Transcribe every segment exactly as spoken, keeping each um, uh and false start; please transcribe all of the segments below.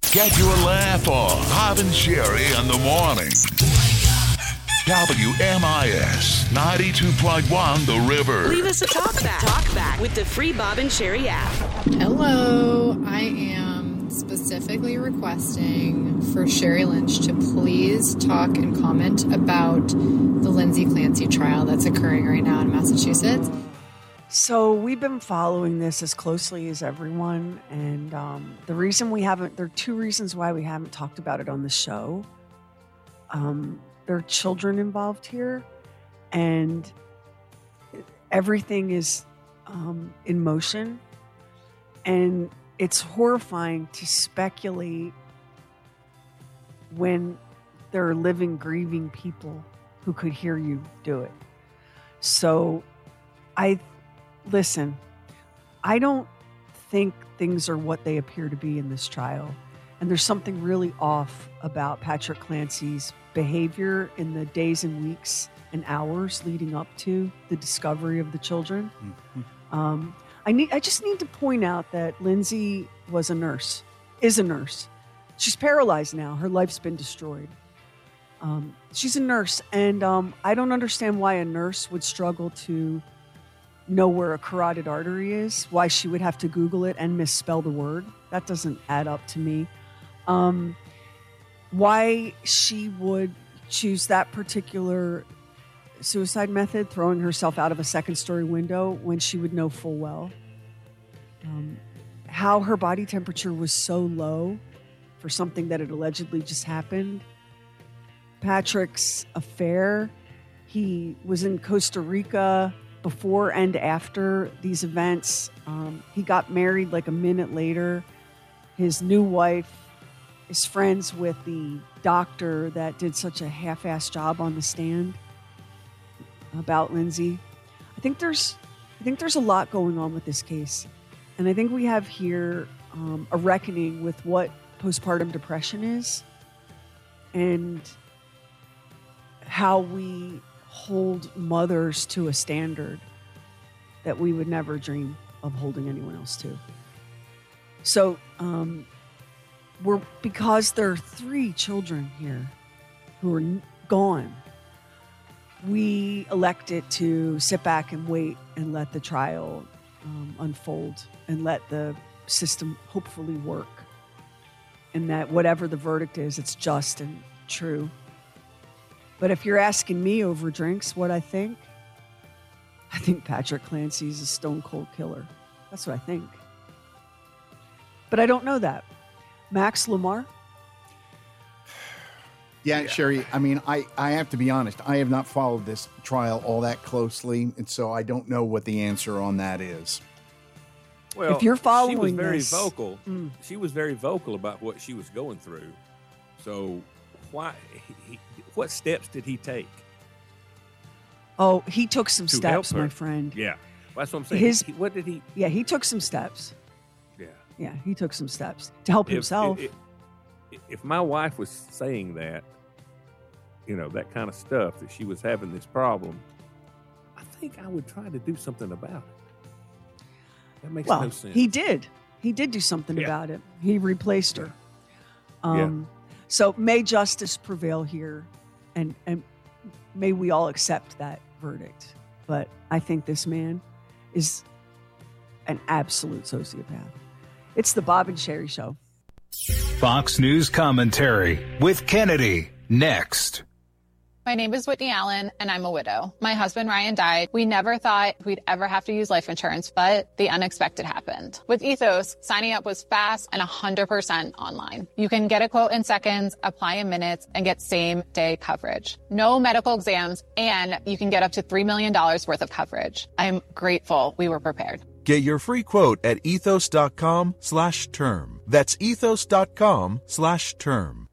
Get your laugh on. Bob and Sherry in the morning. W M I S ninety-two point one The River. Leave us a talk back. Talk back with the free Bob and Sherry app. Hello. I am specifically requesting for Sherry Lynch to please talk and comment about the Lindsay Clancy trial that's occurring right now in Massachusetts. So we've been following this as closely as everyone, and um, the reason we haven't, there are two reasons why we haven't talked about it on the show. Um, there are children involved here, and everything is um, in motion, and it's horrifying to speculate when there are living, grieving people who could hear you do it. So I Listen, I don't think things are what they appear to be in this trial. And there's something really off about Patrick Clancy's behavior in the days and weeks and hours leading up to the discovery of the children. Mm-hmm. Um, I need, I just need to point out that Lindsay was a nurse, is a nurse. She's paralyzed now. Her life's been destroyed. Um, she's a nurse, and um, I don't understand why a nurse would struggle to know where a carotid artery is, why she would have to Google it and misspell the word. That doesn't add up to me. Um, why she would choose that particular suicide method, throwing herself out of a second story window when she would know full well. Um, how her body temperature was so low for something that had allegedly just happened. Patrick's affair. He was in Costa Rica before and after these events. Um, he got married like a minute later. His new wife is friends with the doctor that did such a half-assed job on the stand about Lindsay. I think there's, I think there's a lot going on with this case. And I think we have here um, a reckoning with what postpartum depression is and how we hold mothers to a standard that we would never dream of holding anyone else to. So, um, we're because there are three children here who are n- gone, we elected to sit back and wait and let the trial um, unfold and let the system hopefully work. And that whatever the verdict is, it's just and true. But if you're asking me over drinks what I think, I think Patrick Clancy's a stone cold killer. That's what I think. But I don't know that. Max Lamar? Yeah, Sherry, I mean, I, I have to be honest. I have not followed this trial all that closely, and so I don't know what the answer on that is. Well, if you're following she was very this, vocal. Mm. She was very vocal about what she was going through. So why? He, what steps did he take? Oh, he took some to steps, help her? my friend. Yeah, well, that's what I'm saying. His, he, what did he? Yeah, he took some steps. Yeah, yeah, he took some steps to help if, himself. If, if, if my wife was saying that, you know, that kind of stuff, that she was having this problem, I think I would try to do something about it. That makes well, no sense. He did. He did do something yeah. about it. He replaced her. Um, yeah. So may justice prevail here, and, and may we all accept that verdict. But I think this man is an absolute sociopath. It's the Bob and Sherry Show. Fox News commentary with Kennedy next. My name is Whitney Allen, and I'm a widow. My husband, Ryan, died. We never thought we'd ever have to use life insurance, but the unexpected happened. With Ethos, signing up was fast and one hundred percent online. You can get a quote in seconds, apply in minutes, and get same-day coverage. No medical exams, and you can get up to three million dollars worth of coverage. I'm grateful we were prepared. Get your free quote at ethos.com slash term. That's ethos.com slash term.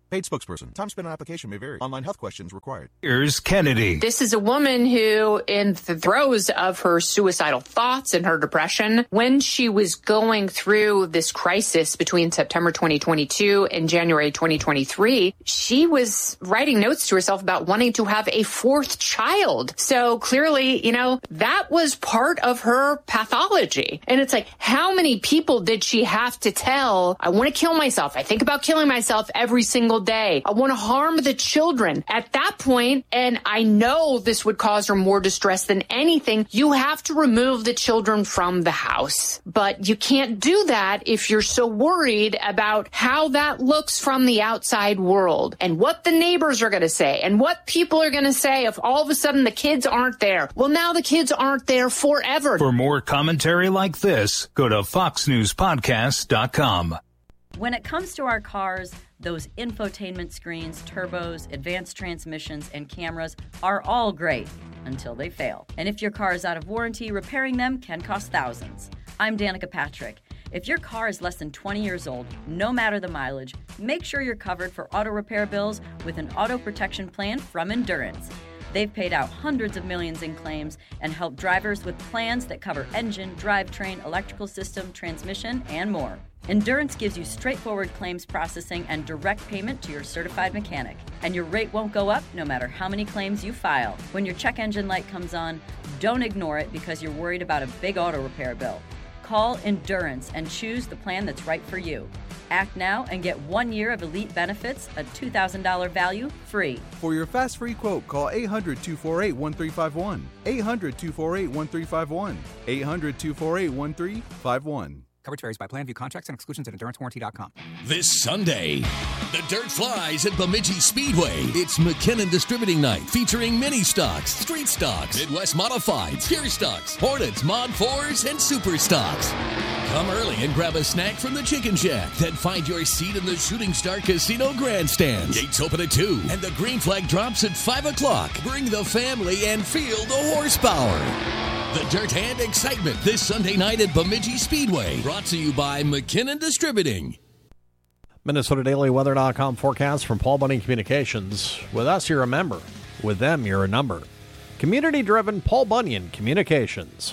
Paid spokesperson. Time spent on application may vary. Online health questions required. Here's Kennedy. This is a woman who, in the throes of her suicidal thoughts and her depression, when she was going through this crisis between September twenty twenty-two and January twenty twenty-three, she was writing notes to herself about wanting to have a fourth child. So clearly, you know, that was part of her pathology. And it's like, how many people did she have to tell, I want to kill myself. I think about killing myself every single day. I want to harm the children. At that point, and I know this would cause her more distress than anything, you have to remove the children from the house. But you can't do that if you're so worried about how that looks from the outside world and what the neighbors are going to say and what people are going to say if all of a sudden the kids aren't there. Well, now the kids aren't there forever. For more commentary like this, go to fox news podcast dot com. When it comes to our cars, those infotainment screens, turbos, advanced transmissions, and cameras are all great until they fail. And if your car is out of warranty, repairing them can cost thousands. I'm Danica Patrick. If your car is less than twenty years old, no matter the mileage, make sure you're covered for auto repair bills with an auto protection plan from Endurance. They've paid out hundreds of millions in claims and helped drivers with plans that cover engine, drivetrain, electrical system, transmission, and more. Endurance gives you straightforward claims processing and direct payment to your certified mechanic. And your rate won't go up no matter how many claims you file. When your check engine light comes on, don't ignore it because you're worried about a big auto repair bill. Call Endurance and choose the plan that's right for you. Act now and get one year of elite benefits, a two thousand dollars value, free. For your fast free quote, call eight hundred, two four eight, one three five one. eight hundred, two four eight, one three five one. eight hundred, two four eight, one three five one. Coverage varies by plan. View contracts and exclusions at endurance warranty dot com. This Sunday, the dirt flies at Bemidji Speedway. It's McKinnon Distributing Night, featuring mini stocks, street stocks, Midwest Modifieds, pure stocks, Hornets, Mod fours, and super stocks. Come early and grab a snack from the Chicken Shack. Then find your seat in the Shooting Star Casino Grandstand. Gates open at two, and the green flag drops at five o'clock. Bring the family and feel the horsepower. The dirt and excitement this Sunday night at Bemidji Speedway. Brought to you by McKinnon Distributing. Minnesota Daily Weather dot com forecast from Paul Bunyan Communications. With us, you're a member. With them, you're a number. Community-driven Paul Bunyan Communications.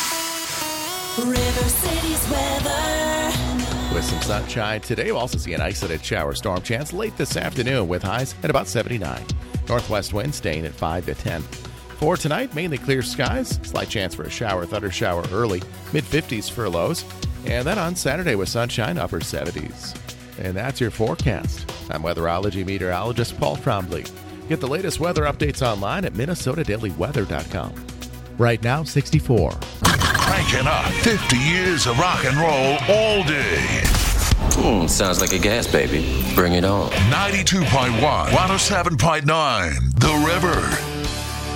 River City's weather. With some sunshine today, we'll also see an isolated shower storm chance late this afternoon with highs at about seventy-nine. Northwest wind staying at five to ten. For tonight, mainly clear skies. Slight chance for a shower, thunder shower early. mid-fifties for lows. And then on Saturday with sunshine, upper seventies. And that's your forecast. I'm weatherology meteorologist Paul Trombley. Get the latest weather updates online at Minnesota Daily Weather dot com. Right now, sixty-four. Cranking up fifty years of rock and roll all day. Hmm, sounds like a gas baby. Bring it on. ninety-two point one, one oh seven point nine, The River.